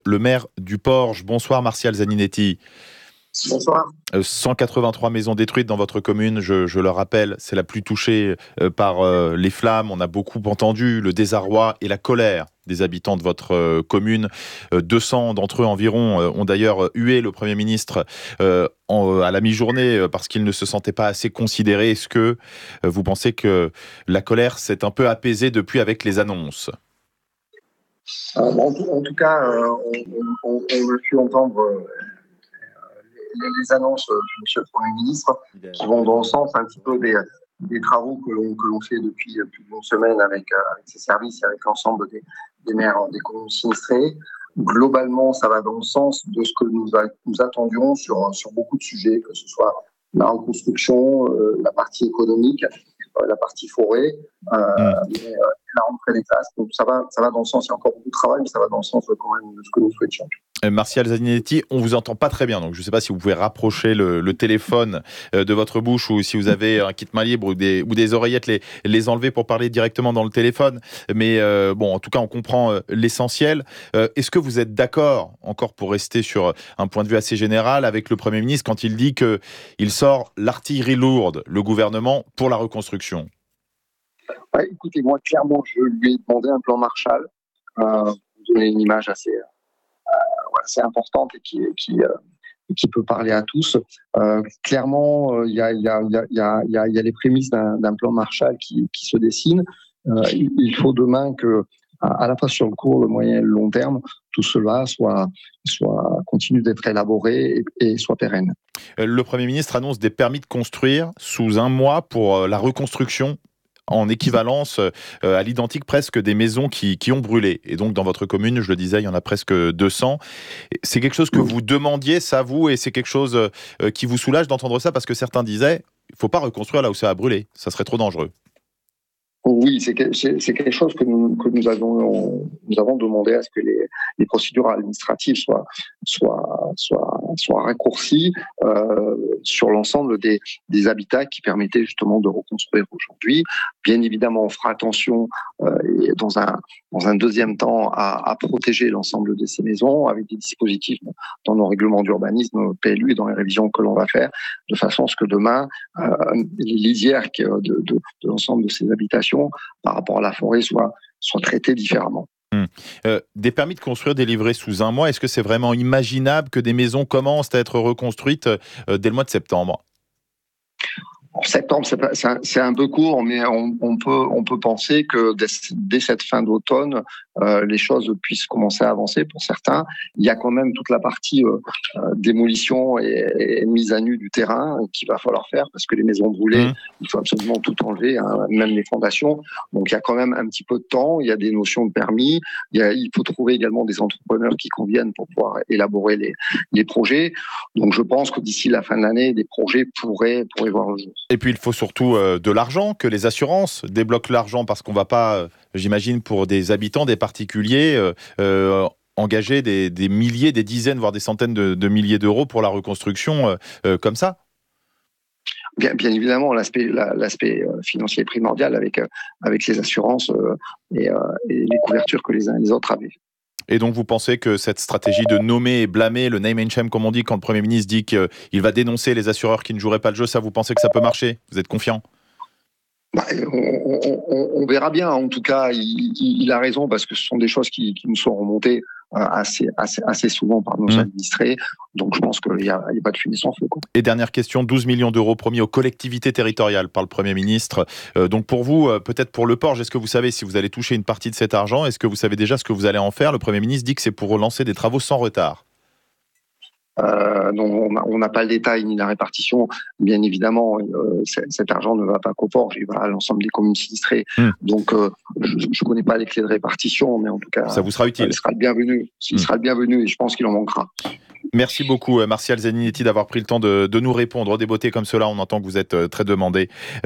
Le maire du Porge. Bonsoir Martial Zaninetti. Bonsoir. 183 maisons détruites dans votre commune, je le rappelle, c'est la plus touchée par les flammes. On a beaucoup entendu le désarroi et la colère des habitants de votre commune. 200 d'entre eux environ ont d'ailleurs hué le Premier ministre à la mi-journée parce qu'ils ne se sentaient pas assez considérés. Est-ce que vous pensez que la colère s'est un peu apaisée depuis avec les annonces ? En tout cas, on a pu entendre les annonces de M. le Premier ministre qui vont dans le sens un petit peu des travaux que l'on fait depuis plus d'une semaine avec ses services et avec l'ensemble des maires des communes sinistrées. Globalement, ça va dans le sens de ce que nous attendions sur beaucoup de sujets, que ce soit la reconstruction, la partie économique, la partie forêt, la rentrée des classes. Donc ça va dans le sens, il y a encore beaucoup de travail, mais ça va dans le sens quand même de ce que nous souhaitions. Martial Zaninetti, on vous entend pas très bien, donc je ne sais pas si vous pouvez rapprocher le téléphone de votre bouche ou si vous avez un kit main libre ou des oreillettes, les enlever pour parler directement dans le téléphone. Mais en tout cas, on comprend l'essentiel. Est-ce que vous êtes d'accord, encore pour rester sur un point de vue assez général, avec le Premier ministre quand il dit qu'il sort l'artillerie lourde, le gouvernement, pour la reconstruction ? Ouais, écoutez, moi, clairement, je lui ai demandé un plan Marshall pour donner une image assez importante et qui peut parler à tous. Clairement, il y a les prémices d'un plan Marshall qui se dessine. Il faut demain que, à la fois sur le court, le moyen et le long terme, tout cela continue d'être élaboré et soit pérenne. Le Premier ministre annonce des permis de construire sous un mois pour la reconstruction, en équivalence à l'identique presque des maisons qui ont brûlé. Et donc dans votre commune, je le disais, il y en a presque 200. C'est quelque chose que vous demandiez, ça vous, et c'est quelque chose qui vous soulage d'entendre ça, parce que certains disaient, il ne faut pas reconstruire là où ça a brûlé, ça serait trop dangereux. Oui, c'est quelque chose que nous avons demandé à ce que les procédures administratives soient raccourcies sur l'ensemble des habitats qui permettaient justement de reconstruire aujourd'hui. Bien évidemment, on fera attention et dans un deuxième temps à protéger l'ensemble de ces maisons avec des dispositifs dans nos règlements d'urbanisme PLU et dans les révisions que l'on va faire, de façon à ce que demain les lisières de l'ensemble de ces habitations par rapport à la forêt soient traitées différemment. Des permis de construire délivrés sous un mois, est-ce que c'est vraiment imaginable que des maisons commencent à être reconstruites dès le mois de septembre ? En septembre, c'est un peu court, mais on peut penser que dès cette fin d'automne, les choses puissent commencer à avancer pour certains. Il y a quand même toute la partie démolition et mise à nu du terrain qu'il va falloir faire, parce que les maisons brûlées, il faut absolument tout enlever, même les fondations. Donc il y a quand même un petit peu de temps, il y a des notions de permis, il faut trouver également des entrepreneurs qui conviennent pour pouvoir élaborer les projets. Donc je pense que d'ici la fin de l'année, des projets pourraient voir le jour. Et puis il faut surtout de l'argent, que les assurances débloquent l'argent, parce qu'on ne va pas, j'imagine, pour des habitants, des particuliers, engager des milliers, des dizaines, voire des centaines de milliers d'euros pour la reconstruction comme ça. Bien évidemment, l'aspect financier est primordial avec les assurances et les couvertures que les uns et les autres avaient. Et donc vous pensez que cette stratégie de nommer et blâmer, le name and shame comme on dit, quand le Premier ministre dit qu'il va dénoncer les assureurs qui ne joueraient pas le jeu, ça vous pensez que ça peut marcher ? Vous êtes confiant ? On verra bien. En tout cas, il a raison, parce que ce sont des choses qui nous sont remontées assez souvent par nos administrés. Donc je pense qu'il n'y a pas de fumée sans feu, quoi. Et dernière question, 12 millions d'euros promis aux collectivités territoriales par le Premier ministre. Donc pour vous, peut-être pour le Porge, est-ce que vous savez si vous allez toucher une partie de cet argent ? Est-ce que vous savez déjà ce que vous allez en faire ? Le Premier ministre dit que c'est pour relancer des travaux sans retard. On n'a pas le détail ni la répartition. Bien évidemment, cet argent ne va pas qu'au Porge, il va à l'ensemble des communes sinistrées. Donc, je ne connais pas les clés de répartition, mais en tout cas, ça vous sera utile. Il sera le bienvenu. Il sera le bienvenu, et je pense qu'il en manquera. Merci beaucoup Martial Zaninetti d'avoir pris le temps de nous répondre. Des beautés comme cela, on entend que vous êtes très demandé.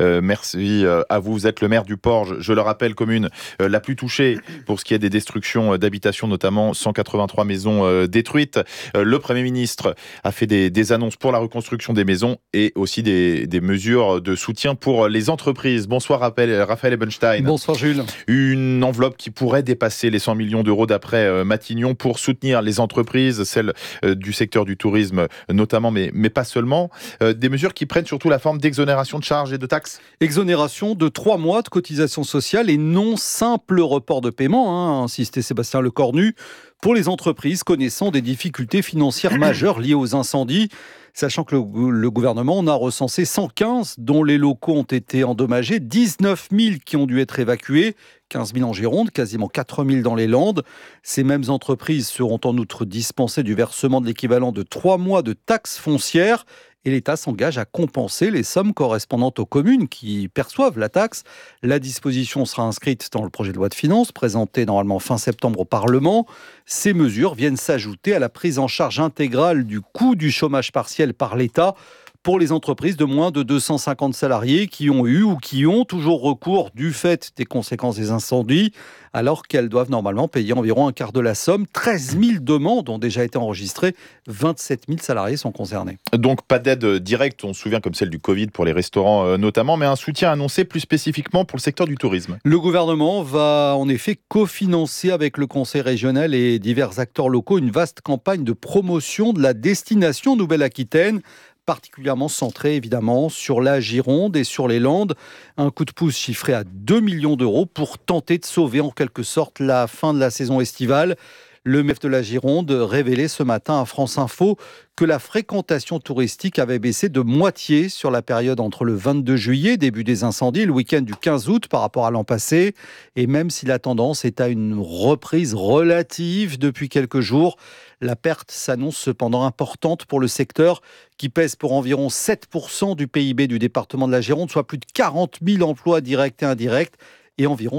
Merci à vous. Vous êtes le maire du Porge, je le rappelle, commune la plus touchée pour ce qui est des destructions d'habitations, notamment 183 maisons détruites. Le Premier ministre a fait des annonces pour la reconstruction des maisons et aussi des mesures de soutien pour les entreprises. Bonsoir Raphaël Ebenstein. Bonsoir Jules. Une enveloppe qui pourrait dépasser les 100 millions d'euros d'après Matignon pour soutenir les entreprises, celles du secteur du tourisme notamment, mais pas seulement. Des mesures qui prennent surtout la forme d'exonération de charges et de taxes. Exonération de 3 mois de cotisation sociale et non simple report de paiement, a insisté Sébastien Lecornu, pour les entreprises connaissant des difficultés financières majeures liées aux incendies. Sachant que le gouvernement en a recensé 115 dont les locaux ont été endommagés, 19 000 qui ont dû être évacués, 15 000 en Gironde, quasiment 4 000 dans les Landes. Ces mêmes entreprises seront en outre dispensées du versement de l'équivalent de 3 mois de taxes foncières. Et l'État s'engage à compenser les sommes correspondantes aux communes qui perçoivent la taxe. La disposition sera inscrite dans le projet de loi de finances, présenté normalement fin septembre au Parlement. Ces mesures viennent s'ajouter à la prise en charge intégrale du coût du chômage partiel par l'État pour les entreprises de moins de 250 salariés qui ont eu ou qui ont toujours recours du fait des conséquences des incendies, alors qu'elles doivent normalement payer environ un quart de la somme. 13 000 demandes ont déjà été enregistrées, 27 000 salariés sont concernés. Donc pas d'aide directe, on se souvient comme celle du Covid pour les restaurants notamment, mais un soutien annoncé plus spécifiquement pour le secteur du tourisme. Le gouvernement va en effet cofinancer avec le conseil régional et divers acteurs locaux une vaste campagne de promotion de la destination Nouvelle-Aquitaine, particulièrement centré évidemment sur la Gironde et sur les Landes. Un coup de pouce chiffré à 2 millions d'euros pour tenter de sauver en quelque sorte la fin de la saison estivale. Le maire de la Gironde révélait ce matin à France Info que la fréquentation touristique avait baissé de moitié sur la période entre le 22 juillet, début des incendies, et le week-end du 15 août par rapport à l'an passé. Et même si la tendance est à une reprise relative depuis quelques jours, la perte s'annonce cependant importante pour le secteur qui pèse pour environ 7% du PIB du département de la Gironde, soit plus de 40 000 emplois directs et indirects, et environ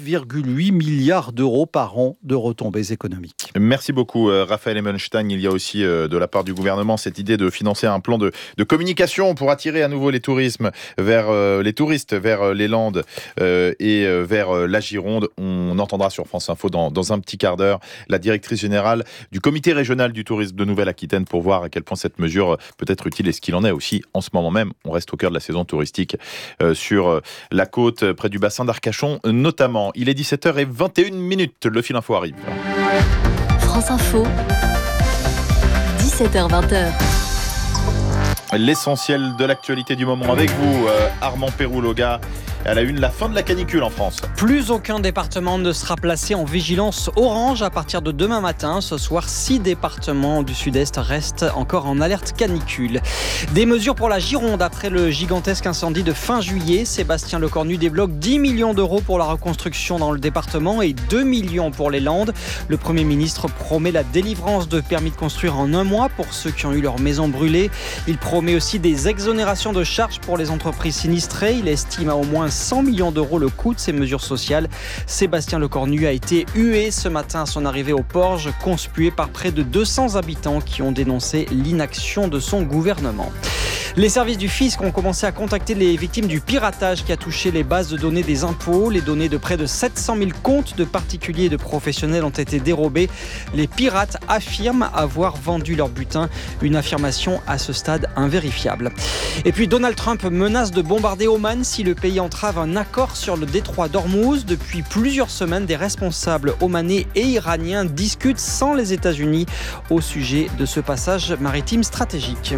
3,8 milliards d'euros par an de retombées économiques. Merci beaucoup Raphaël Ebenstein. Il y a aussi de la part du gouvernement cette idée de financer un plan de communication pour attirer à nouveau les touristes vers les Landes et vers la Gironde. On entendra sur France Info dans un petit quart d'heure la directrice générale du comité régional du tourisme de Nouvelle-Aquitaine pour voir à quel point cette mesure peut être utile et ce qu'il en est aussi en ce moment même. On reste au cœur de la saison touristique sur la côte près du bassin d'Arcachon notamment. Il est 17h21, le Fil Info arrive. France Info, 17h20. L'essentiel de l'actualité du moment avec vous, Armand Pérouloga. À la une, la fin de la canicule en France. Plus aucun département ne sera placé en vigilance orange à partir de demain matin. Ce soir, 6 départements du sud-est restent encore en alerte canicule. Des mesures pour la Gironde après le gigantesque incendie de fin juillet. Sébastien Lecornu débloque 10 millions d'euros pour la reconstruction dans le département et 2 millions pour les Landes. Le Premier ministre promet la délivrance de permis de construire en 1 mois pour ceux qui ont eu leur maison brûlée. Il promet aussi des exonérations de charges pour les entreprises sinistrées. Il estime à au moins 100 millions d'euros le coût de ces mesures sociales. Sébastien Lecornu a été hué ce matin à son arrivée au Porge, conspué par près de 200 habitants qui ont dénoncé l'inaction de son gouvernement. Les services du fisc ont commencé à contacter les victimes du piratage qui a touché les bases de données des impôts. Les données de près de 700 000 comptes de particuliers et de professionnels ont été dérobées. Les pirates affirment avoir vendu leur butin. Une affirmation à ce stade invérifiable. Et puis Donald Trump menace de bombarder Oman si le pays entrave un accord sur le détroit d'Ormuz. Depuis plusieurs semaines, des responsables omanais et iraniens discutent sans les États-Unis au sujet de ce passage maritime stratégique.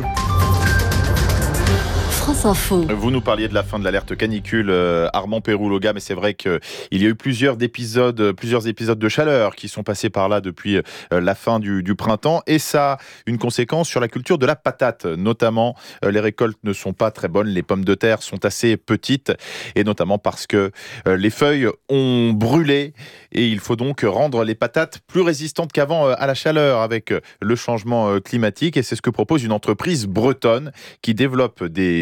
France Info. Vous nous parliez de la fin de l'alerte canicule, Armand Pérouloga, mais c'est vrai qu'il y a eu plusieurs épisodes de chaleur qui sont passés par là depuis la fin du printemps, et ça a une conséquence sur la culture de la patate. Notamment, les récoltes ne sont pas très bonnes, les pommes de terre sont assez petites, et notamment parce que les feuilles ont brûlé, et il faut donc rendre les patates plus résistantes qu'avant à la chaleur avec le changement climatique, et c'est ce que propose une entreprise bretonne qui développe des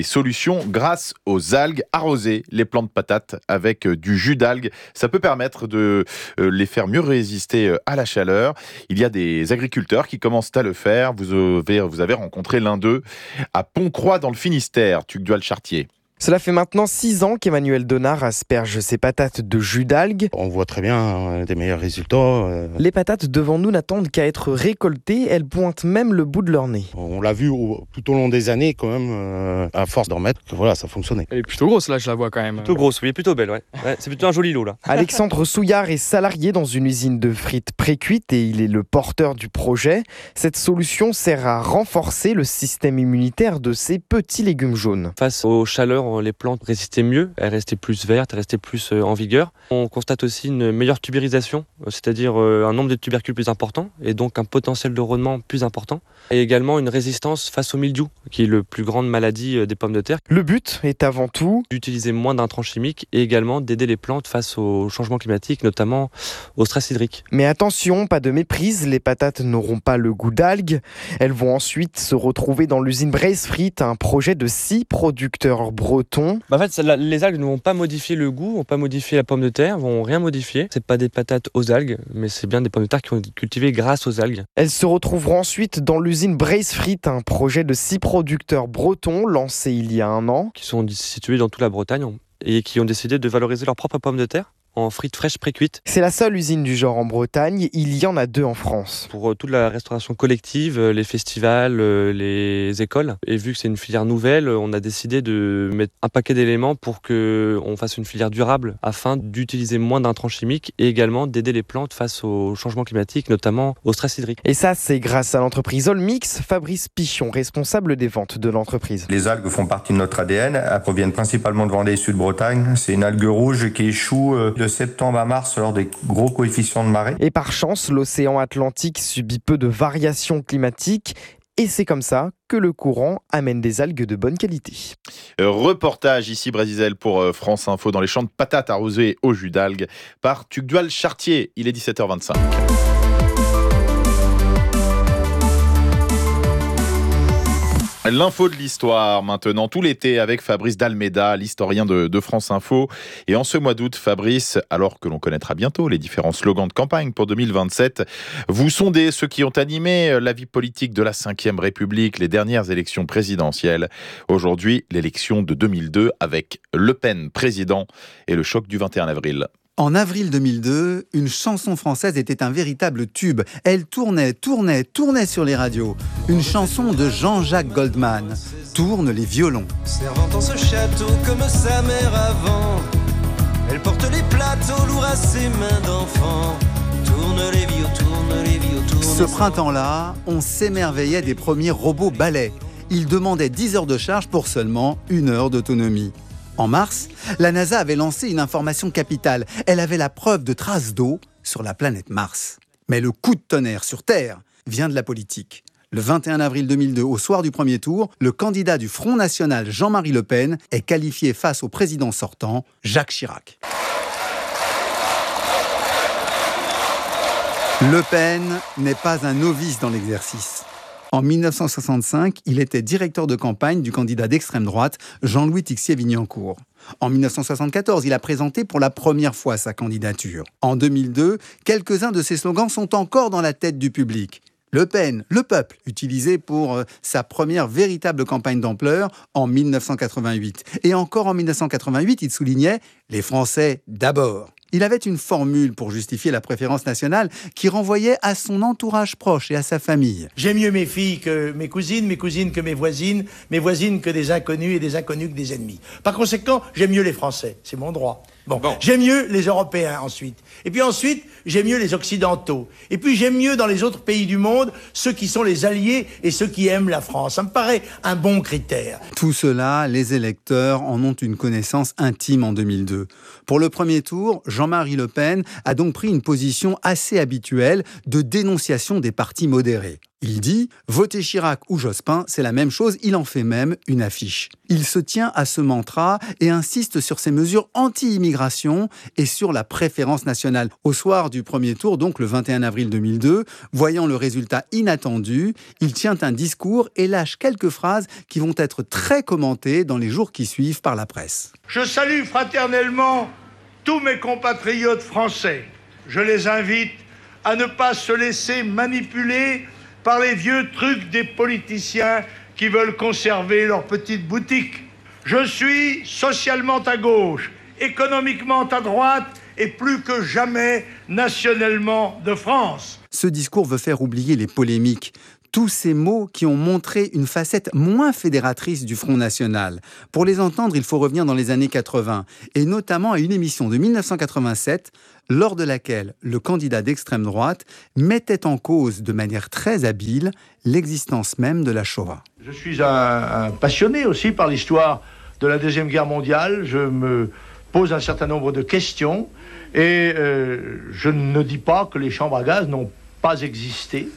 solutions grâce aux algues. Arroser les plants de patates avec du jus d'algues, ça peut permettre de les faire mieux résister à la chaleur. Il y a des agriculteurs qui commencent à le faire. Vous avez rencontré l'un d'eux à Pontcroix dans le Finistère, Tugdual Chartier. Cela fait maintenant 6 ans qu'Emmanuel Donard asperge ses patates de jus d'algues. On voit très bien des meilleurs résultats. Les patates devant nous n'attendent qu'à être récoltées, elles pointent même le bout de leur nez. On l'a vu tout au long des années quand même, à force d'en mettre, voilà, ça fonctionnait. Elle est plutôt grosse là, je la vois quand même. Plutôt grosse, oui, plutôt belle, ouais. C'est plutôt un joli lot là. Alexandre Souillard est salarié dans une usine de frites précuites et il est le porteur du projet. Cette solution sert à renforcer le système immunitaire de ces petits légumes jaunes. Face aux chaleurs, les plantes résistaient mieux, elles restaient plus vertes, elles restaient plus en vigueur. On constate aussi une meilleure tubérisation, c'est-à-dire un nombre de tubercules plus important et donc un potentiel de rendement plus important. Et également une résistance face au mildiou, qui est la plus grande maladie des pommes de terre. Le but est avant tout d'utiliser moins d'intrants chimiques et également d'aider les plantes face au changement climatique, notamment au stress hydrique. Mais attention, pas de méprise, les patates n'auront pas le goût d'algues. Elles vont ensuite se retrouver dans l'usine Braisefrit, un projet de 6 producteurs bretons. En fait, les algues ne vont pas modifier le goût, vont pas modifier la pomme de terre, vont rien modifier. C'est pas des patates aux algues, mais c'est bien des pommes de terre qui ont été cultivées grâce aux algues. Elles se retrouveront ensuite dans l'usine Braisefrit, un projet de 6 producteurs bretons lancé il y a 1 an. Qui sont situés dans toute la Bretagne et qui ont décidé de valoriser leurs propres pommes de terre en frites fraîches précuites. C'est la seule usine du genre en Bretagne, il y en a 2 en France. Pour toute la restauration collective, les festivals, les écoles, et vu que c'est une filière nouvelle, on a décidé de mettre un paquet d'éléments pour qu'on fasse une filière durable afin d'utiliser moins d'intrants chimiques et également d'aider les plantes face au changement climatique, notamment au stress hydrique. Et ça, c'est grâce à l'entreprise Olmix, Fabrice Pichon, responsable des ventes de l'entreprise. Les algues font partie de notre ADN, elles proviennent principalement de Vendée et Sud-Bretagne. C'est une algue rouge qui échoue de septembre à mars lors des gros coefficients de marée. Et par chance, l'océan Atlantique subit peu de variations climatiques. Et c'est comme ça que le courant amène des algues de bonne qualité. Reportage ici, Brésil, pour France Info, dans les champs de patates arrosées au jus d'algues par Tugdual Chartier. Il est 17h25. L'info de l'histoire maintenant, tout l'été avec Fabrice Dalméda, l'historien de France Info. Et en ce mois d'août, Fabrice, alors que l'on connaîtra bientôt les différents slogans de campagne pour 2027, vous sondez ceux qui ont animé la vie politique de la Ve République, les dernières élections présidentielles. Aujourd'hui, l'élection de 2002 avec Le Pen président et le choc du 21 avril. En avril 2002, une chanson française était un véritable tube. Elle tournait sur les radios. Une chanson de Jean-Jacques Goldman. Tourne les violons. Servant dans ce château comme sa mère avant. Elle porte les plateaux lourds à ses mains d'enfant. Tourne les vieux, tourne. Ce printemps-là, on s'émerveillait des premiers robots balais. Ils demandaient 10 heures de charge pour seulement 1 heure d'autonomie. En mars, la NASA avait lancé une information capitale. Elle avait la preuve de traces d'eau sur la planète Mars. Mais le coup de tonnerre sur Terre vient de la politique. Le 21 avril 2002, au soir du premier tour, le candidat du Front National, Jean-Marie Le Pen, est qualifié face au président sortant, Jacques Chirac. Le Pen n'est pas un novice dans l'exercice. En 1965, il était directeur de campagne du candidat d'extrême droite, Jean-Louis Tixier-Vignancour. En 1974, il a présenté pour la première fois sa candidature. En 2002, quelques-uns de ses slogans sont encore dans la tête du public. Le Pen, le peuple, utilisé pour sa première véritable campagne d'ampleur en 1988. Et encore en 1988, il soulignait « Les Français d'abord ». Il avait une formule pour justifier la préférence nationale qui renvoyait à son entourage proche et à sa famille. J'aime mieux mes filles que mes cousines que mes voisines que des inconnus et des inconnus que des ennemis. Par conséquent, j'aime mieux les Français, c'est mon droit. Bon. J'aime mieux les Européens ensuite. Et puis ensuite, j'aime mieux les Occidentaux. Et puis j'aime mieux dans les autres pays du monde ceux qui sont les alliés et ceux qui aiment la France. Ça me paraît un bon critère. Tout cela, les électeurs en ont une connaissance intime en 2002. Pour le premier tour, Jean-Marie Le Pen a donc pris une position assez habituelle de dénonciation des partis modérés. Il dit « Votez Chirac ou Jospin, c'est la même chose », il en fait même une affiche. Il se tient à ce mantra et insiste sur ses mesures anti-immigration et sur la préférence nationale. Au soir du premier tour, donc le 21 avril 2002, voyant le résultat inattendu, il tient un discours et lâche quelques phrases qui vont être très commentées dans les jours qui suivent par la presse. Je salue fraternellement tous mes compatriotes français. Je les invite à ne pas se laisser manipuler par les vieux trucs des politiciens qui veulent conserver leur petite boutique. Je suis socialement à gauche, économiquement à droite et plus que jamais nationalement de France. Ce discours veut faire oublier les polémiques. Tous ces mots qui ont montré une facette moins fédératrice du Front National. Pour les entendre, il faut revenir dans les années 80, et notamment à une émission de 1987, lors de laquelle le candidat d'extrême droite mettait en cause de manière très habile l'existence même de la Shoah. Je suis un passionné aussi par l'histoire de la Deuxième Guerre mondiale. Je me pose un certain nombre de questions, et je ne dis pas que les chambres à gaz n'ont pas existé.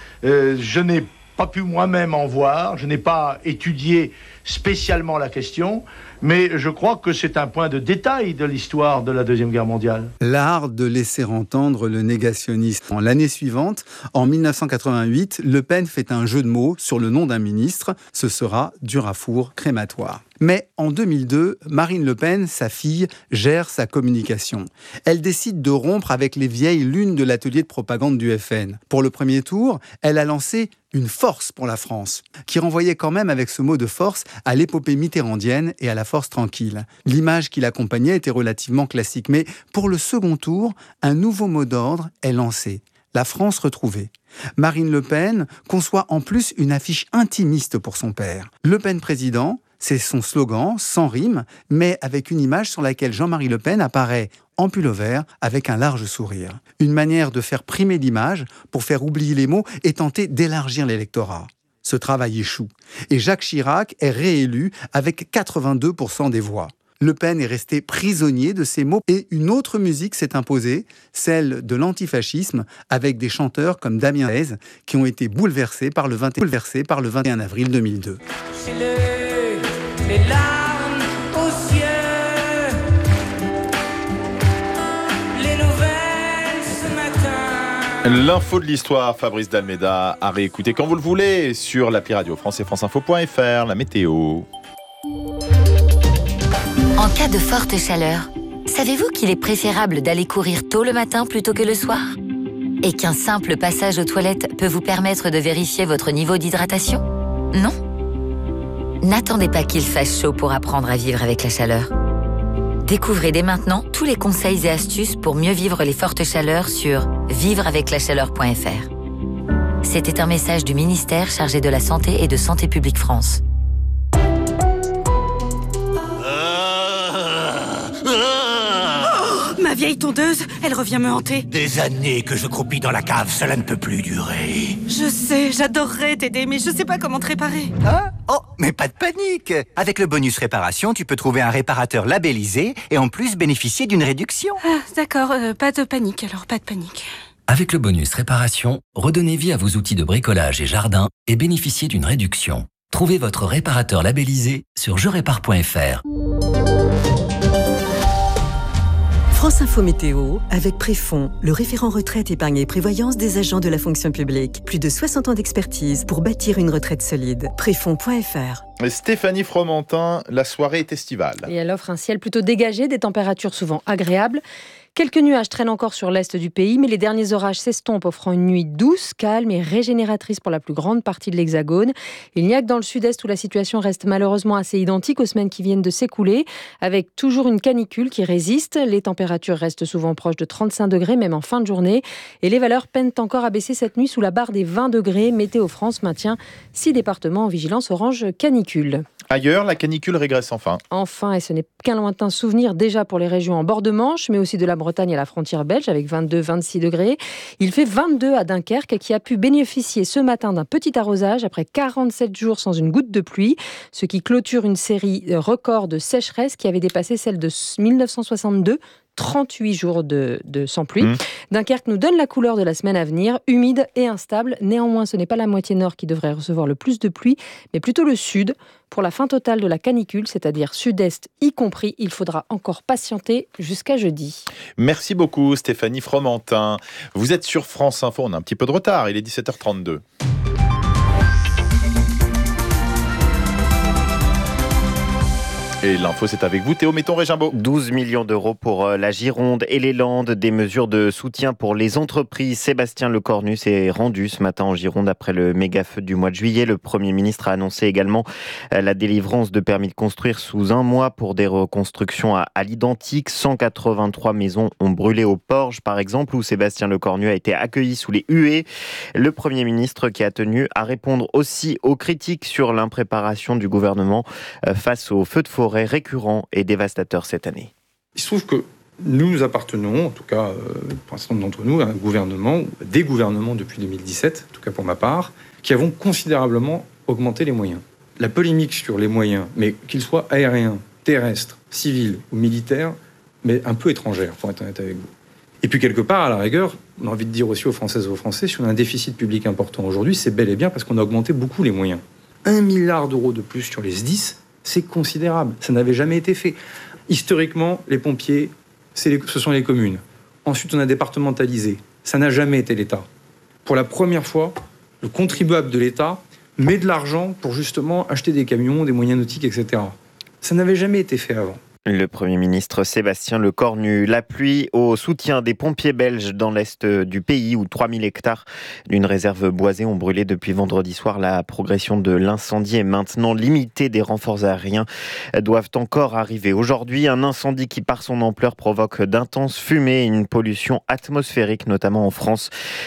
Je n'ai pas pu moi-même en voir, je n'ai pas étudié spécialement la question, mais je crois que c'est un point de détail de l'histoire de la Deuxième Guerre mondiale. L'art de laisser entendre le négationnisme. L'année suivante, en 1988, Le Pen fait un jeu de mots sur le nom d'un ministre, ce sera Durafour crématoire. Mais en 2002, Marine Le Pen, sa fille, gère sa communication. Elle décide de rompre avec les vieilles lunes de l'atelier de propagande du FN. Pour le premier tour, elle a lancé une force pour la France, qui renvoyait quand même avec ce mot de force à l'épopée mitterrandienne et à la force tranquille. L'image qui l'accompagnait était relativement classique, mais pour le second tour, un nouveau mot d'ordre est lancé. La France retrouvée. Marine Le Pen conçoit en plus une affiche intimiste pour son père. Le Pen président, c'est son slogan, sans rime, mais avec une image sur laquelle Jean-Marie Le Pen apparaît en pull-over avec un large sourire. Une manière de faire primer l'image pour faire oublier les mots et tenter d'élargir l'électorat. Ce travail échoue. Et Jacques Chirac est réélu avec 82% des voix. Le Pen est resté prisonnier de ces mots et une autre musique s'est imposée, celle de l'antifascisme, avec des chanteurs comme Damien Hez qui ont été bouleversés par le 21 avril 2002. Les larmes aux cieux, les nouvelles ce matin. L'info de l'histoire, Fabrice Dalméda, à réécouter quand vous le voulez sur l'appli Radio France et franceinfo.fr, la météo. En cas de forte chaleur, savez-vous qu'il est préférable d'aller courir tôt le matin plutôt que le soir ? Et qu'un simple passage aux toilettes peut vous permettre de vérifier votre niveau d'hydratation ? Non ? N'attendez pas qu'il fasse chaud pour apprendre à vivre avec la chaleur. Découvrez dès maintenant tous les conseils et astuces pour mieux vivre les fortes chaleurs sur vivreaveclachaleur.fr. C'était un message du ministère chargé de la Santé et de Santé publique France. Ma vieille tondeuse, elle revient me hanter. Des années que je croupis dans la cave, cela ne peut plus durer. Je sais, j'adorerais t'aider, mais je sais pas comment te réparer. Hein ? Oh, mais pas de panique. Avec le bonus réparation, tu peux trouver un réparateur labellisé et en plus bénéficier d'une réduction. Ah, d'accord, pas de panique alors, pas de panique. Avec le bonus réparation, redonnez vie à vos outils de bricolage et jardin et bénéficiez d'une réduction. Trouvez votre réparateur labellisé sur jerépare.fr. France Info Météo, avec Préfond, le référent retraite, épargne et prévoyance des agents de la fonction publique. Plus de 60 ans d'expertise pour bâtir une retraite solide. Préfond.fr. Stéphanie Fromentin, la soirée est estivale. Et elle offre un ciel plutôt dégagé, des températures souvent agréables. Quelques nuages traînent encore sur l'est du pays, mais les derniers orages s'estompent, offrant une nuit douce, calme et régénératrice pour la plus grande partie de l'Hexagone. Il n'y a que dans le sud-est où la situation reste malheureusement assez identique aux semaines qui viennent de s'écouler, avec toujours une canicule qui résiste. Les températures restent souvent proches de 35 degrés, même en fin de journée. Et les valeurs peinent encore à baisser cette nuit sous la barre des 20 degrés. Météo France maintient 6 départements en vigilance orange canicule. Ailleurs, la canicule régresse enfin. Enfin, et ce n'est qu'un lointain souvenir déjà pour les régions en bord de Manche, mais aussi de la Bretagne à la frontière belge avec 22-26 degrés. Il fait 22 à Dunkerque qui a pu bénéficier ce matin d'un petit arrosage après 47 jours sans une goutte de pluie, ce qui clôture une série record de sécheresse qui avait dépassé celle de 1962 38 jours de sans pluie. Dunkerque nous donne la couleur de la semaine à venir, humide et instable. Néanmoins, ce n'est pas la moitié nord qui devrait recevoir le plus de pluie, mais plutôt le sud. Pour la fin totale de la canicule, c'est-à-dire sud-est y compris, il faudra encore patienter jusqu'à jeudi. Merci beaucoup Stéphanie Fromentin. Vous êtes sur France Info, on a un petit peu de retard, il est 17h32. Et l'info, c'est avec vous, Théo Méton-Régimbaud. 12 millions d'euros pour la Gironde et les Landes, des mesures de soutien pour les entreprises. Sébastien Lecornu s'est rendu ce matin en Gironde après le méga-feu du mois de juillet. Le Premier ministre a annoncé également la délivrance de permis de construire sous un mois pour des reconstructions à l'identique. 183 maisons ont brûlé au Porge, par exemple, où Sébastien Lecornu a été accueilli sous les huées. Le Premier ministre qui a tenu à répondre aussi aux critiques sur l'impréparation du gouvernement face aux feux de forêt récurrents et dévastateurs cette année. Il se trouve que nous appartenons, en tout cas pour un certain nombre d'entre nous, à un gouvernement, ou à des gouvernements depuis 2017, en tout cas pour ma part, qui avons considérablement augmenté les moyens. La polémique sur les moyens, mais qu'ils soient aériens, terrestres, civils ou militaires, mais un peu étrangère, pour être honnête avec vous. Et puis quelque part, à la rigueur, on a envie de dire aussi aux Françaises et aux Français, si on a un déficit public important aujourd'hui, c'est bel et bien parce qu'on a augmenté beaucoup les moyens. 1 milliard d'euros de plus sur les SDIS, c'est considérable. Ça n'avait jamais été fait. Historiquement, les pompiers, ce sont les communes. Ensuite, on a départementalisé. Ça n'a jamais été l'État. Pour la première fois, le contribuable de l'État met de l'argent pour justement acheter des camions, des moyens nautiques, etc. Ça n'avait jamais été fait avant. Le Premier ministre Sébastien Lecornu. La pluie au soutien des pompiers belges dans l'est du pays où 3000 hectares d'une réserve boisée ont brûlé depuis vendredi soir. La progression de l'incendie est maintenant limitée. Des renforts aériens doivent encore arriver. Aujourd'hui, un incendie qui par son ampleur provoque d'intenses fumées et une pollution atmosphérique, notamment en France.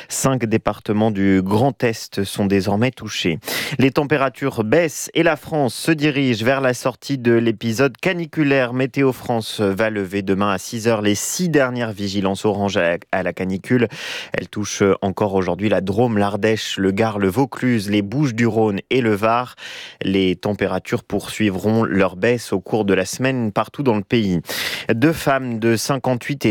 5 départements du Grand Est sont désormais touchés. Les températures baissent et la France se dirige vers la sortie de l'épisode caniculaire. Météo France va lever demain à 6h les 6 dernières vigilances orange à la canicule. Elle touche encore aujourd'hui la Drôme, l'Ardèche, le Gard, le Vaucluse, les Bouches-du-Rhône et le Var. Les températures poursuivront leur baisse au cours de la semaine partout dans le pays. 2 femmes de 58 et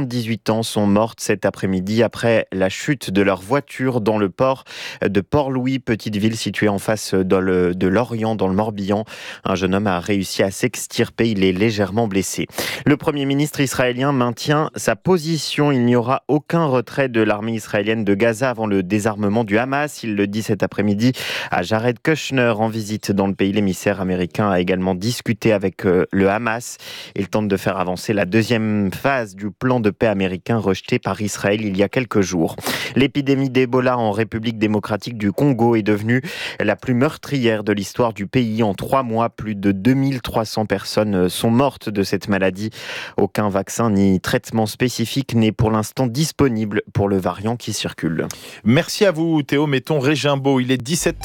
78 ans sont mortes cet après-midi après la chute de leur voiture dans le port de Port-Louis, petite ville située en face de Lorient dans le Morbihan. Un jeune homme a réussi à s'extirper, il est légèrement blessé. Le Premier ministre israélien maintient sa position. Il n'y aura aucun retrait de l'armée israélienne de Gaza avant le désarmement du Hamas. Il le dit cet après-midi à Jared Kushner en visite dans le pays. L'émissaire américain a également discuté avec le Hamas. Il tente de faire avancer la deuxième phase du plan de paix américain rejeté par Israël il y a quelques jours. L'épidémie d'Ebola en République démocratique du Congo est devenue la plus meurtrière de l'histoire du pays. En 3 mois, plus de 2300 personnes sont mortes de cette maladie. Aucun vaccin ni traitement spécifique n'est pour l'instant disponible pour le variant qui circule. Merci à vous Théo Méton-Régimbaud. Il est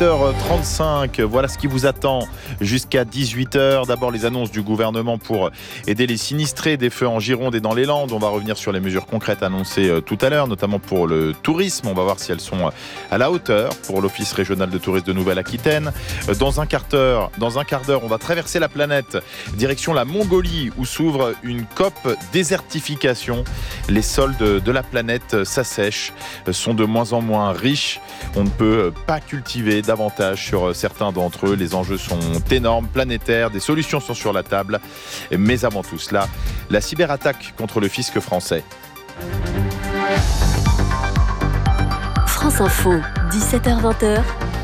17h35. Voilà ce qui vous attend jusqu'à 18h. D'abord les annonces du gouvernement pour aider les sinistrés des feux en Gironde et dans les Landes. On va revenir sur les mesures concrètes annoncées tout à l'heure, notamment pour le tourisme. On va voir si elles sont à la hauteur pour l'Office régional de tourisme de Nouvelle-Aquitaine. Dans un quart d'heure, on va traverser la planète, direction la Mongolie, où s'ouvre une COP désertification. Les sols de la planète s'assèchent, sont de moins en moins riches. On ne peut pas cultiver davantage sur certains d'entre eux. Les enjeux sont énormes, planétaires. Des solutions sont sur la table. Mais avant tout cela, la cyberattaque contre le fisc français. France Info, 17h-20h.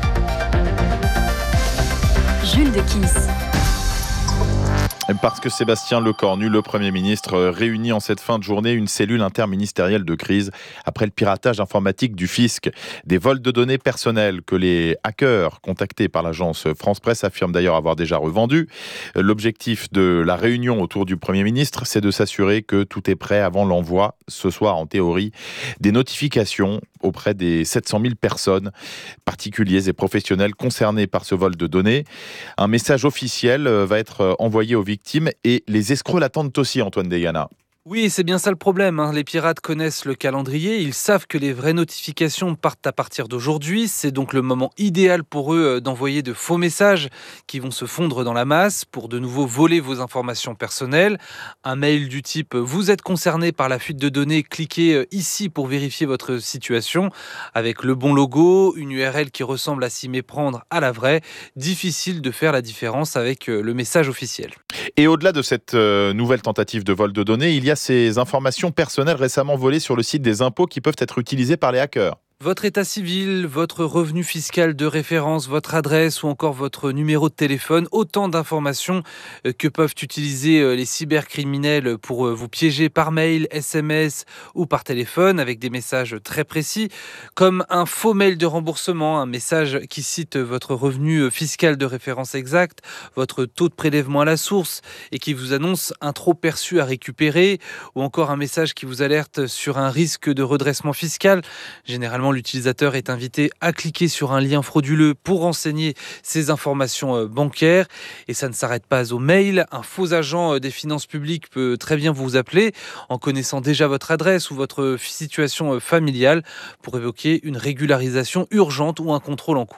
Jules de Kiss. Parce que Sébastien Lecornu, le Premier ministre, réunit en cette fin de journée une cellule interministérielle de crise après le piratage informatique du fisc. Des vols de données personnelles que les hackers contactés par l'agence France Presse affirment d'ailleurs avoir déjà revendus. L'objectif de la réunion autour du Premier ministre, c'est de s'assurer que tout est prêt avant l'envoi, ce soir en théorie, des notifications auprès des 700 000 personnes, particuliers et professionnels concernés par ce vol de données. Un message officiel va être envoyé aux victimes et les escrocs l'attendent aussi, Antoine Degana. Oui, c'est bien ça le problème. Les pirates connaissent le calendrier, ils savent que les vraies notifications partent à partir d'aujourd'hui. C'est donc le moment idéal pour eux d'envoyer de faux messages qui vont se fondre dans la masse pour de nouveau voler vos informations personnelles. Un mail du type « Vous êtes concerné par la fuite de données, cliquez ici pour vérifier votre situation » avec le bon logo, une URL qui ressemble à s'y méprendre à la vraie. Difficile de faire la différence avec le message officiel. Et au-delà de cette nouvelle tentative de vol de données, il y a ces informations personnelles récemment volées sur le site des impôts qui peuvent être utilisées par les hackers. Votre état civil, votre revenu fiscal de référence, votre adresse ou encore votre numéro de téléphone, autant d'informations que peuvent utiliser les cybercriminels pour vous piéger par mail, SMS ou par téléphone avec des messages très précis, comme un faux mail de remboursement, un message qui cite votre revenu fiscal de référence exact, votre taux de prélèvement à la source et qui vous annonce un trop perçu à récupérer, ou encore un message qui vous alerte sur un risque de redressement fiscal. Généralement, l'utilisateur est invité à cliquer sur un lien frauduleux pour renseigner ses informations bancaires. Et ça ne s'arrête pas au mail. Un faux agent des finances publiques peut très bien vous appeler en connaissant déjà votre adresse ou votre situation familiale pour évoquer une régularisation urgente ou un contrôle en cours.